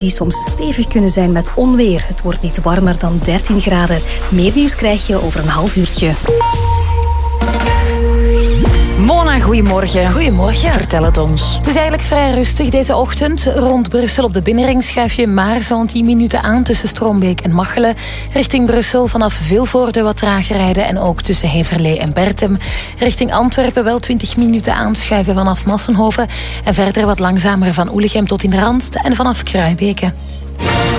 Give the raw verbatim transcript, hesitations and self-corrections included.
die soms stevig kunnen zijn met onweer. Het wordt niet warmer dan dertien graden. Meer nieuws krijg je over een half uurtje. Mona, goedemorgen. Goedemorgen. Vertel het ons. Het is eigenlijk vrij rustig deze ochtend. Rond Brussel op de binnenring schuif je maar zo'n tien minuten aan tussen Stroombeek en Machelen. Richting Brussel vanaf Vilvoorde wat trager rijden en ook tussen Heverlee en Bertem. Richting Antwerpen wel twintig minuten aanschuiven vanaf Massenhoven. En verder wat langzamer van Oelichem tot in Randst en vanaf Kruibeke.